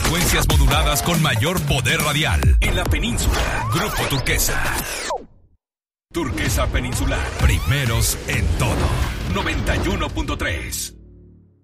frecuencias moduladas con mayor poder radial en la península. Grupo Turquesa. Turquesa Peninsular. Primeros en todo. 91.3.